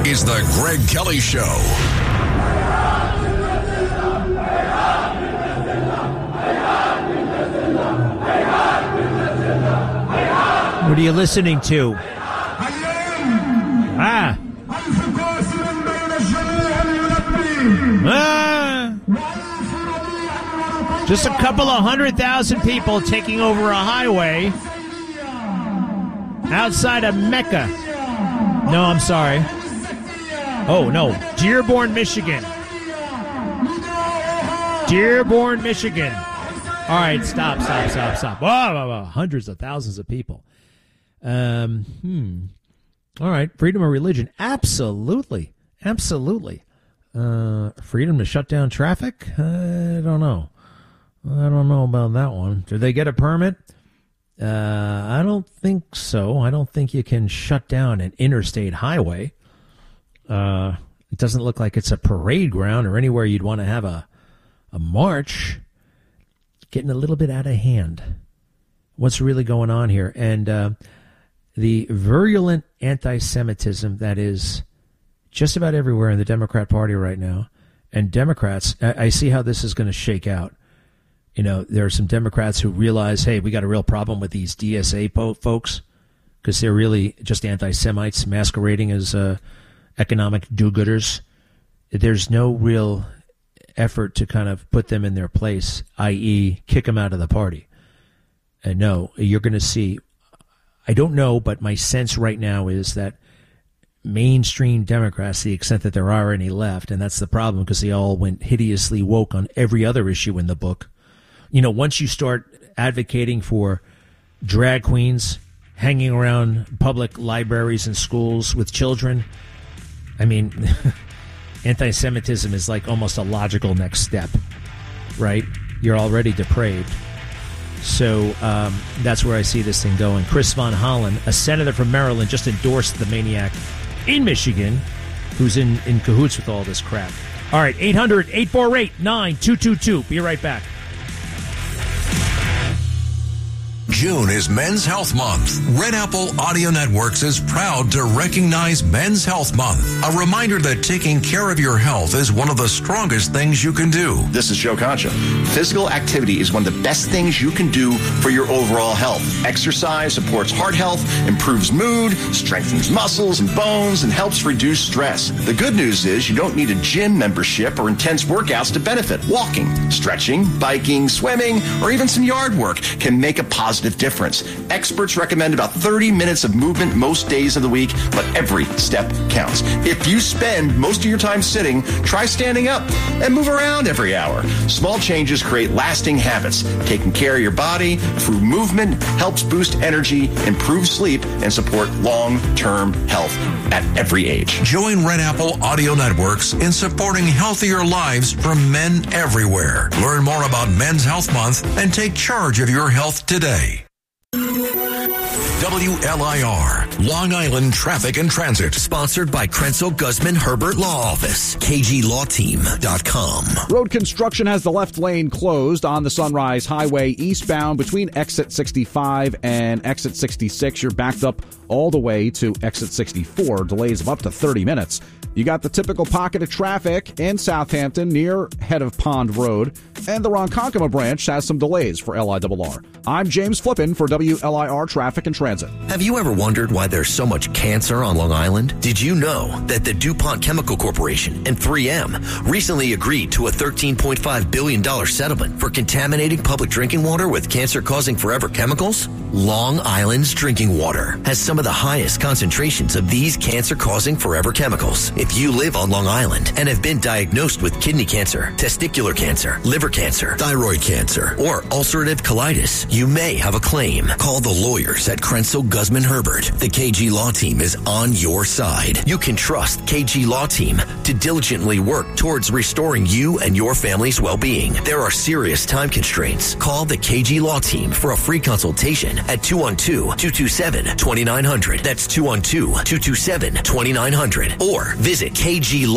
is The Greg Kelly Show. What are you listening to? Just a couple of 100,000 people taking over a highway outside of Mecca. No, I'm sorry. Oh, no. Dearborn, Michigan. Dearborn, Michigan. All right, stop. Whoa. Hundreds of thousands of people. All right, freedom of religion. Absolutely. Freedom to shut down traffic? I don't know about that one. Did they get a permit? I don't think so. I don't think you can shut down an interstate highway. It doesn't look like it's a parade ground or anywhere you'd want to have a march. Getting a little bit out of hand. What's really going on here? And the virulent anti-Semitism that is just about everywhere in the Democrat Party right now. And Democrats, I see how this is going to shake out. You know, there are some Democrats who realize, hey, we got a real problem with these DSA folks because they're really just anti-Semites masquerading as economic do-gooders. There's no real effort to kind of put them in their place, i.e. kick them out of the party. And no, you're going to see, I don't know, but my sense right now is that mainstream Democrats, to the extent that there are any left, and that's the problem because they all went hideously woke on every other issue in the book. You know, once you start advocating for drag queens hanging around public libraries and schools with children, I mean, anti-Semitism is like almost a logical next step, right? You're already depraved. So that's where I see this thing going. Chris Von Hollen, a senator from Maryland, just endorsed the maniac in Michigan who's in cahoots with all this crap. All right, 800-848-9222. Be right back. June is Men's Health Month. Red Apple Audio Networks is proud to recognize Men's Health Month. A reminder that taking care of your health is one of the strongest things you can do. This is Joe Concha. Physical activity is one of the best things you can do for your overall health. Exercise supports heart health, improves mood, strengthens muscles and bones, and helps reduce stress. The good news is you don't need a gym membership or intense workouts to benefit. Walking, stretching, biking, swimming, or even some yard work can make a positive difference. Experts recommend about 30 minutes of movement most days of the week, but every step counts. If you spend most of your time sitting, try standing up and move around every hour. Small changes create lasting habits. Taking care of your body through movement helps boost energy, improve sleep, and support long-term health at every age. Join Red Apple Audio Networks in supporting healthier lives from men everywhere. Learn more about Men's Health Month and take charge of your health today. WLIR, Long Island Traffic and Transit. Sponsored by Krenzel Guzman Herbert Law Office. KGLawTeam.com. Road construction has the left lane closed on the Sunrise Highway eastbound between exit 65 and exit 66. You're backed up all the way to exit 64. Delays of up to 30 minutes. You got the typical pocket of traffic in Southampton near Head of Pond Road, and the Ronkonkoma branch has some delays for LIRR. I'm James Flippin for WLIR Traffic and Transit. Have you ever wondered why there's so much cancer on Long Island? Did you know that the DuPont Chemical Corporation and 3M recently agreed to a $13.5 billion settlement for contaminating public drinking water with cancer-causing forever chemicals? Long Island's drinking water has some of the highest concentrations of these cancer-causing forever chemicals. If you live on Long Island and have been diagnosed with kidney cancer, testicular cancer, liver cancer, thyroid cancer, or ulcerative colitis, you may have a claim. Call the lawyers at Krenzel Guzman Herbert. The KG Law Team is on your side. You can trust KG Law Team to diligently work towards restoring you and your family's well-being. There are serious time constraints. Call the KG Law Team for a free consultation at 212-227-2900. That's 212-227-2900. Or visit KG